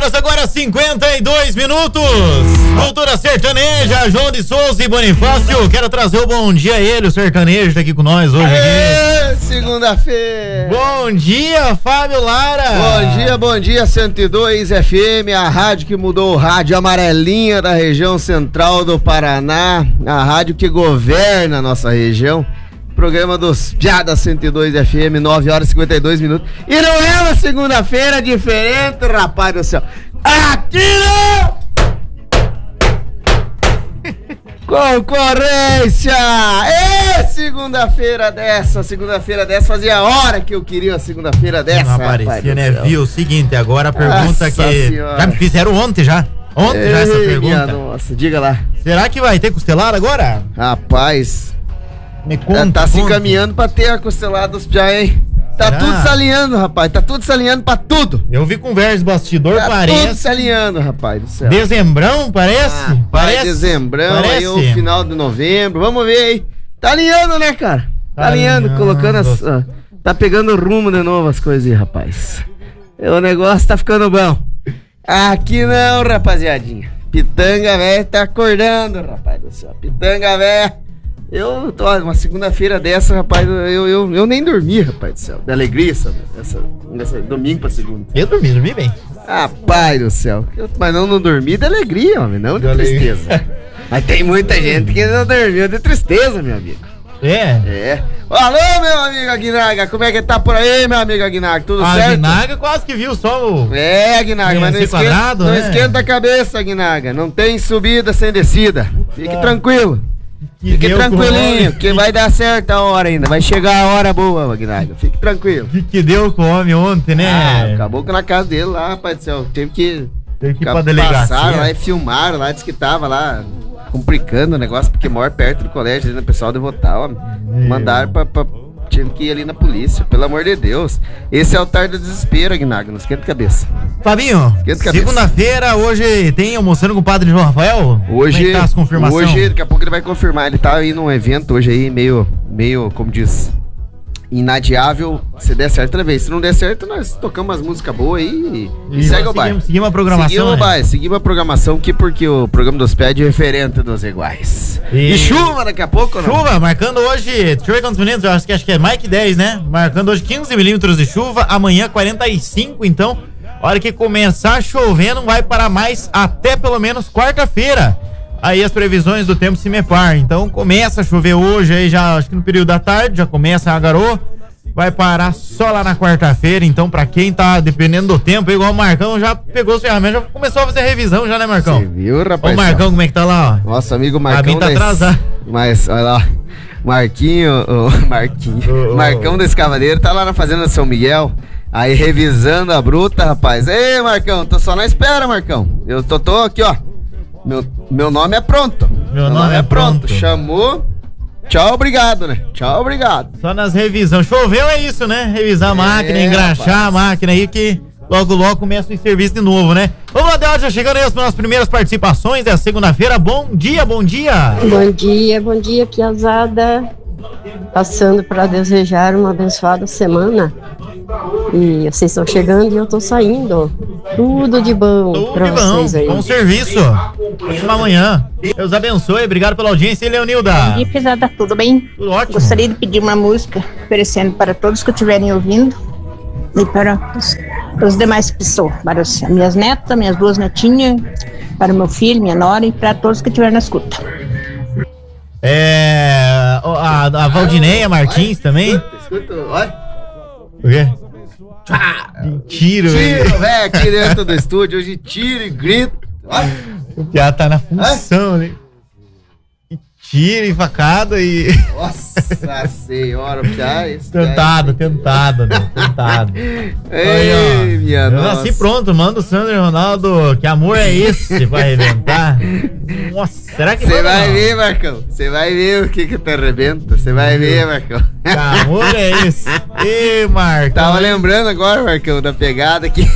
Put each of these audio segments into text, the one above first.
horas, agora 52 minutos. Cultura sertaneja, João de Souza e Bonifácio. Quero trazer o bom dia a ele, o sertanejo tá aqui com nós hoje. Segunda-feira. Bom dia, Fábio Lara. Bom dia, 102 FM, a rádio que mudou o rádio, amarelinha da região central do Paraná, a rádio que governa a nossa região. Programa dos Piada 102 FM, 9 horas e 52 minutos. E não é uma segunda-feira diferente, rapaz do céu. Aqui não! Concorrência! Segunda-feira dessa, fazia hora que eu queria uma segunda-feira dessa. Não aparecia, né? Viu? O seguinte, agora a pergunta Nossa que senhora. já me fizeram ontem já essa pergunta. Nossa, diga lá. Será que vai ter costelada agora? Rapaz, Me conta. tá se encaminhando pra ter a costelada dos piá, hein? Tá Será? tudo se alinhando, rapaz. Tá tudo se alinhando pra tudo. Eu vi conversa de bastidor, Tá tudo parece. se alinhando, rapaz do céu. Dezembrão, parece? Parece dezembrão, Parece. aí o final de novembro. Vamos ver aí. Tá alinhando, né, cara? Tá alinhando, alinhando. colocando as... tá pegando rumo de novo as coisas aí, rapaz. O negócio tá ficando bom. Aqui não, rapaziadinha. Pitanga velho tá acordando, rapaz do céu. Pitanga velho. Eu tô uma segunda-feira dessa, rapaz, eu nem dormi, rapaz do céu. Da alegria, sabe? Essa domingo pra segunda. Eu dormi bem. Rapaz do céu. Mas não dormi de alegria, homem, não de tristeza. Mas tem muita gente que não dormiu de tristeza, meu amigo. É. Alô, meu amigo Aguinaga, como é que tá por aí, meu amigo Aguinaga? Tudo A certo? Aguinaga quase que viu só o... Aguinaga, mas não Esse quadrado, não né? esquenta a cabeça, Aguinaga. Não tem subida sem descida. Fique tranquilo. que Fique deu tranquilinho, com o que vai dar certo a hora ainda. Vai chegar a hora boa, Aguinaga. Fique tranquilo. que deu com o homem ontem, né? Acabou que na casa dele lá, rapaz do céu. Teve que Teve que ir pra delegacia. passaram lá e filmaram lá, disse que tava lá complicando o negócio, porque mora perto do colégio, ali no pessoal de votar, ó. Mandaram pra tive que ir ali na polícia, pelo amor de Deus. Esse é o altar do desespero, Aguinaga, não esquenta a cabeça. Fabinho, Esquenta a cabeça. segunda-feira, hoje tem almoçando com o padre João Rafael? Hoje, Como é que tá as confirmações? hoje, daqui a pouco ele vai confirmar, ele tá aí num evento hoje aí, meio, como diz, inadiável, se der certo, outra vez. Se não der certo, nós tocamos umas músicas boas aí e segue o bairro. Seguimos a programação, Seguimos a programação aqui, porque o programa dos pés é diferente dos iguais. E chuva daqui a pouco, não? Chuva, marcando hoje, deixa eu ver quantos milímetros, eu acho que é mais que 10, né? Marcando hoje 15 milímetros de chuva, amanhã 45, então, a hora que começar a chover, não vai parar mais até pelo menos quarta-feira. Aí as previsões do tempo Cimepar, então começa a chover hoje, aí já, acho que no período da tarde, já começa a garoa, vai parar só lá na quarta-feira, então pra quem tá dependendo do tempo, igual o Marcão já pegou os ferramentas, já começou a fazer revisão já, né, Marcão? Você viu, rapaz? Ó o Marcão, como é que tá lá, ó? Nosso amigo Marcão. A mim tá atrasado. Mas, olha lá, Marcão da Escavadeiro tá lá na fazenda São Miguel, aí revisando a bruta, rapaz. Ei, Marcão, tô só na espera, Marcão. Eu tô aqui, ó. Meu nome é pronto. Meu nome é pronto. Chamou. Tchau, obrigado, né? Tchau, obrigado. Só nas revisões. Choveu é isso, né? Revisar a máquina, engraxar rapaz. a máquina aí que logo começa o serviço de novo, né? Vamos lá, Deus, já chegando aí as nossas primeiras participações. É a segunda-feira. Bom dia, bom dia. Bom dia, piazada. Passando para desejar uma abençoada semana. E vocês estão chegando e eu tô saindo. Tudo de bom para vocês aí. Bom serviço. Ótima manhã. Deus abençoe. Obrigado pela audiência, e Leonilda. Bom dia, pesada, tudo bem? Tudo ótimo. Gostaria de pedir uma música oferecendo para todos que estiverem ouvindo e para os demais pessoas, para as minhas netas, minhas duas netinhas, para o meu filho, minha nora e para todos que estiverem na escuta. A Valdineia Martins também. Escuta, olha. O quê? Mentira, Tiro, velho, aqui dentro do estúdio. Hoje tiro e grito. Olha. O Piá tá na função ali. E tira e facada e. Nossa senhora, Piá. Tentado. Ei, minha Eu nossa. nasci pronto, manda o Sandro e Ronaldo. Que amor é esse pra arrebentar? Nossa, será que Você manda, vai não? ver, Marcão. Você vai ver o que te arrebenta. Você vai ver, Marcão. Que amor é esse? Ê, Marcão. Tava lembrando agora, Marcão, da pegada aqui.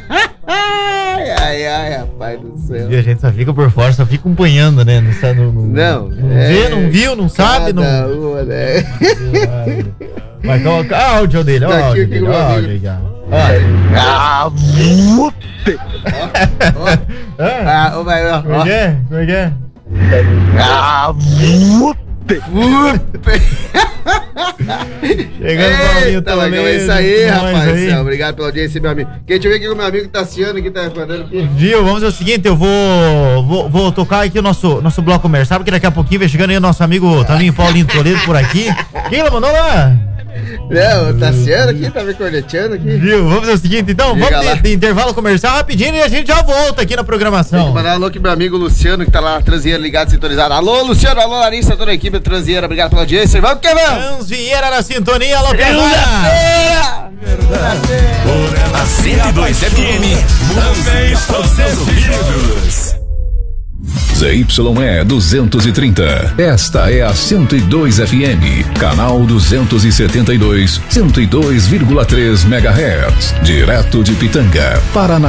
Ai, rapaz do céu. E a gente só fica por fora, só fica acompanhando, né? Não vê, não viu, não sabe, não. Uma, né? Mas coloca o áudio dele, ó. Tá aqui, Áudio aqui, dele, meu ó, amigo. áudio dele, ó. Como é que é? Chegando no Paulinho também. É isso aí, rapaz. Obrigado pela audiência, meu amigo. Deixa eu ver aqui com o meu amigo Tassiano aqui, tá falando aqui. Viu? Vamos fazer o seguinte, eu vou tocar aqui o nosso bloco comercial, porque daqui a pouquinho vem chegando aí o nosso amigo também Paulinho Toledo por aqui. Quem ela mandou lá? Não, o Tassiano aqui tá me corneteando aqui. Viu? Vamos fazer o seguinte, então, vamos de intervalo comercial rapidinho e a gente já volta aqui na programação. Tem que mandar um alô aqui pro meu amigo Luciano, que tá lá na Transieira ligado, sintonizado. Alô, Luciano, alô, Larissa, toda a equipe da Transieira, obrigado pela audiência. Vamos que vamos! Transvieira na sintonia, alô, pessoal! A 102 FM, música aos seus ouvidos. ZYE 230. Esta é a 102 FM, canal 272, 102,3 MHz, direto de Pitanga, Paraná.